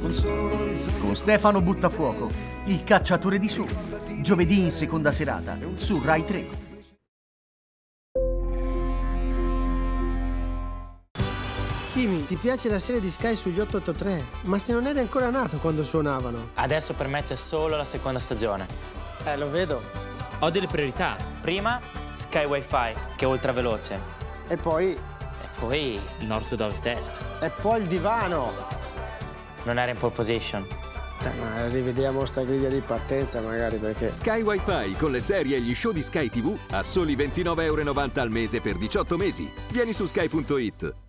Con Stefano Buttafuoco, il cacciatore di sogni, giovedì in seconda serata su Rai 3. Kimi, ti piace la serie di Sky sugli 883? Ma se non eri ancora nato quando suonavano. Adesso per me c'è solo la seconda stagione. Lo vedo. Ho delle priorità. Prima, Sky Wi-Fi, che è ultra veloce. E poi Nord, Sud, Ovest, Est. E poi il divano. Non era in pole position. Ma rivediamo sta griglia di partenza magari, perché... Sky Wi-Fi con le serie e gli show di Sky TV a soli 29,90 € al mese per 18 mesi. Vieni su sky.it.